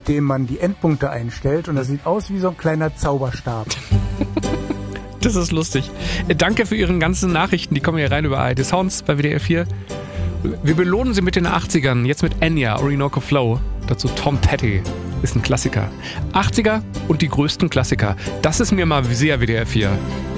dem man die Endpunkte einstellt und das sieht aus wie so ein kleiner Zauberstab. Das ist lustig. Danke für Ihren ganzen Nachrichten, die kommen hier rein über ARD Sounds bei WDR 4. Wir belohnen Sie mit den 80ern, jetzt mit Enya, Orinoco Flow. Dazu Tom Petty, ist ein Klassiker. 80er und die größten Klassiker. Das ist mir mal sehr WDR 4.